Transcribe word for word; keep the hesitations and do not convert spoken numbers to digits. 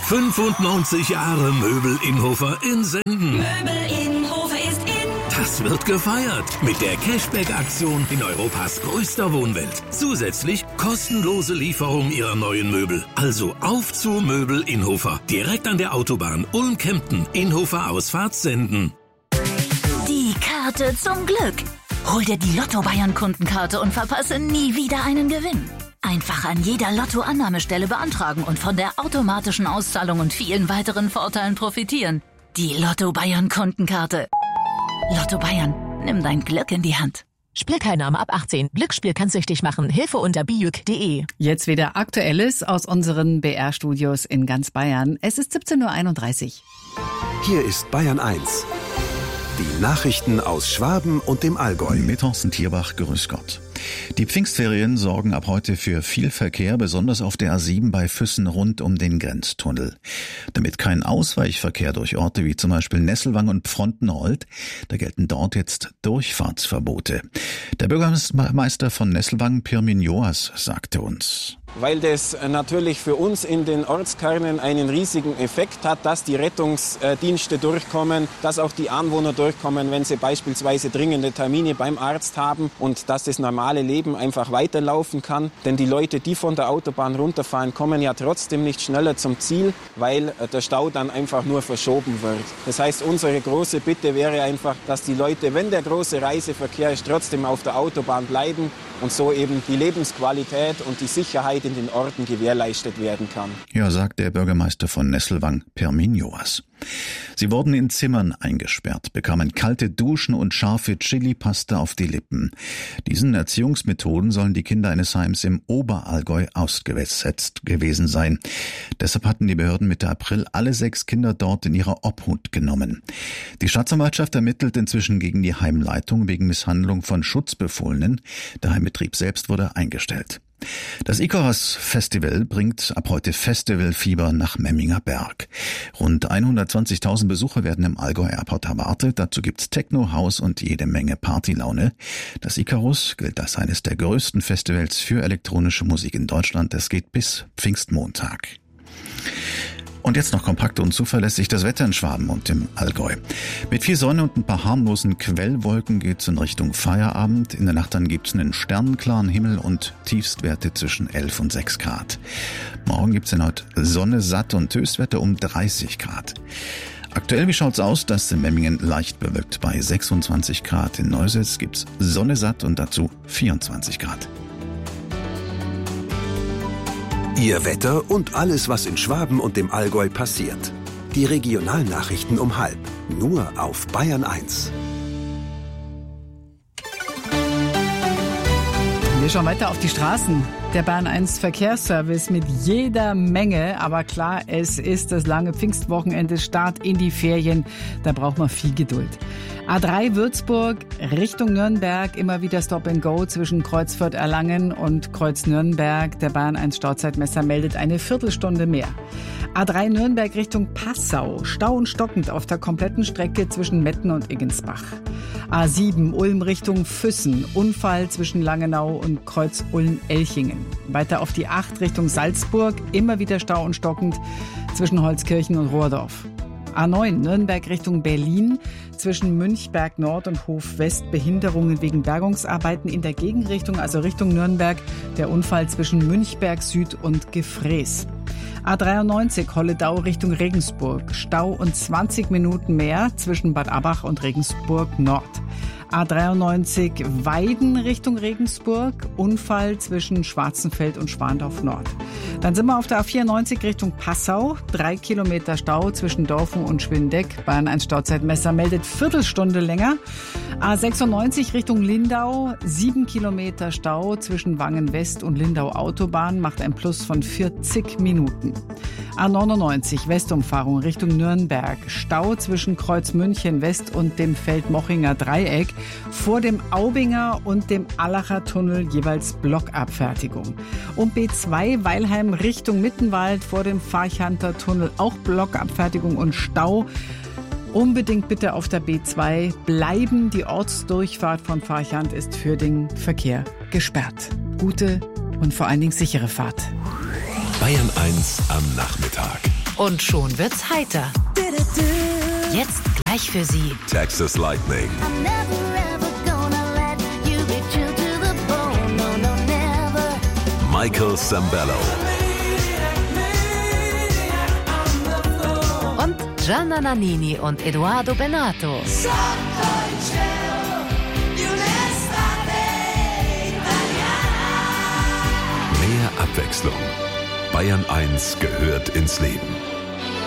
fünfundneunzig Jahre Möbel Innhofer in Senden. Möbel Innhofer ist in. Das wird gefeiert mit der Cashback-Aktion in Europas größter Wohnwelt. Zusätzlich kostenlose Lieferung Ihrer neuen Möbel. Also auf zu Möbel Innhofer. Direkt an der Autobahn Ulm-Kempten. Innhofer Ausfahrt Senden. Die Karte zum Glück. Hol dir die Lotto-Bayern-Kundenkarte und verpasse nie wieder einen Gewinn. Einfach an jeder Lotto-Annahmestelle beantragen und von der automatischen Auszahlung und vielen weiteren Vorteilen profitieren. Die Lotto-Bayern-Kundenkarte. Lotto Bayern, nimm dein Glück in die Hand. Spielteilnahme ab achtzehn. Glücksspiel kann süchtig machen. Hilfe unter bijuk punkt de. Jetzt wieder Aktuelles aus unseren B R-Studios in ganz Bayern. Es ist siebzehn Uhr einunddreißig. Hier ist Bayern eins. Die Nachrichten aus Schwaben und dem Allgäu. Mit Thorsten Tierbach, grüß Gott. Die Pfingstferien sorgen ab heute für viel Verkehr, besonders auf der A sieben bei Füssen rund um den Grenztunnel. Damit kein Ausweichverkehr durch Orte wie zum Beispiel Nesselwang und Pfrontenhold, da gelten dort jetzt Durchfahrtsverbote. Der Bürgermeister von Nesselwang, Pirmin Joas, sagte uns: Weil das natürlich für uns in den Ortskernen einen riesigen Effekt hat, dass die Rettungsdienste durchkommen, dass auch die Anwohner durchkommen, wenn sie beispielsweise dringende Termine beim Arzt haben und dass das normale Leben einfach weiterlaufen kann. Denn die Leute, die von der Autobahn runterfahren, kommen ja trotzdem nicht schneller zum Ziel, weil der Stau dann einfach nur verschoben wird. Das heißt, unsere große Bitte wäre einfach, dass die Leute, wenn der große Reiseverkehr ist, trotzdem auf der Autobahn bleiben und so eben die Lebensqualität und die Sicherheit in den Orten gewährleistet werden kann. Ja, sagt der Bürgermeister von Nesselwang, Pirmin Joas. Sie wurden in Zimmern eingesperrt, bekamen kalte Duschen und scharfe Chili-Paste auf die Lippen. Diesen Erziehungsmethoden sollen die Kinder eines Heims im Oberallgäu ausgesetzt gewesen sein. Deshalb hatten die Behörden Mitte April alle sechs Kinder dort in ihrer Obhut genommen. Die Staatsanwaltschaft ermittelt inzwischen gegen die Heimleitung wegen Misshandlung von Schutzbefohlenen. Der Heimbetrieb selbst wurde eingestellt. Das Icarus-Festival bringt ab heute Festivalfieber nach Memminger Berg. Rund hundertzwanzigtausend Besucher werden im Allgäu Airport erwartet. Dazu gibt's Techno, House und jede Menge Partylaune. Das Icarus gilt als eines der größten Festivals für elektronische Musik in Deutschland. Es geht bis Pfingstmontag. Und jetzt noch kompakt und zuverlässig das Wetter in Schwaben und im Allgäu. Mit viel Sonne und ein paar harmlosen Quellwolken geht's in Richtung Feierabend. In der Nacht dann gibt's einen sternenklaren Himmel und Tiefstwerte zwischen elf und sechs Grad. Morgen gibt's in heute Sonne, satt und Höchstwerte um dreißig Grad. Aktuell, wie schaut's aus? Das ist in Memmingen leicht bewölkt bei sechsundzwanzig Grad. In Neusetz gibt's Sonne, satt und dazu vierundzwanzig Grad. Ihr Wetter und alles, was in Schwaben und dem Allgäu passiert. Die Regionalnachrichten um halb. Nur auf Bayern eins. Wir schauen weiter auf die Straßen. Der Bayern eins Verkehrsservice mit jeder Menge. Aber klar, es ist das lange Pfingstwochenende, Start in die Ferien. Da braucht man viel Geduld. A drei Würzburg Richtung Nürnberg, immer wieder Stop and Go zwischen Kreuzfurt-Erlangen und Kreuz-Nürnberg. Der Bayern eins Stauzeitmesser meldet eine Viertelstunde mehr. A drei Nürnberg Richtung Passau, Stau und stockend auf der kompletten Strecke zwischen Metten und Iggensbach. A sieben Ulm Richtung Füssen, Unfall zwischen Langenau und Kreuz Ulm-Elchingen. Weiter auf die acht Richtung Salzburg, immer wieder Stau und stockend zwischen Holzkirchen und Rohrdorf. A neun Nürnberg Richtung Berlin, zwischen Münchberg Nord und Hof West Behinderungen wegen Bergungsarbeiten in der Gegenrichtung, also Richtung Nürnberg, der Unfall zwischen Münchberg Süd und Gefräß. A dreiundneunzig Holledau Richtung Regensburg, Stau und zwanzig Minuten mehr zwischen Bad Abbach und Regensburg Nord. A dreiundneunzig Weiden Richtung Regensburg, Unfall zwischen Schwarzenfeld und Schwandorf Nord. Dann sind wir auf der A vierundneunzig Richtung Passau, drei Kilometer Stau zwischen Dorfen und Schwindeck. Bayern eins Stauzeitmesser meldet Viertelstunde länger. A sechsundneunzig Richtung Lindau, sieben Kilometer Stau zwischen Wangen West und Lindau Autobahn, macht ein Plus von vierzig Minuten. A neunundneunzig Westumfahrung Richtung Nürnberg, Stau zwischen Kreuz München West und dem Feldmochinger Dreieck, vor dem Aubinger und dem Allacher Tunnel jeweils Blockabfertigung. Und B zwei Weilheim Richtung Mittenwald vor dem Farchanter Tunnel auch Blockabfertigung und Stau. Unbedingt bitte auf der B zwei bleiben. Die Ortsdurchfahrt von Farchant ist für den Verkehr gesperrt. Gute und vor allen Dingen sichere Fahrt. Bayern eins am Nachmittag. Und schon wird's heiter. Jetzt gleich für Sie Texas Lightning. Michael Sembello. und Gianna Nannini und Edoardo Bennato. Mehr Abwechslung. Bayern eins gehört ins Leben.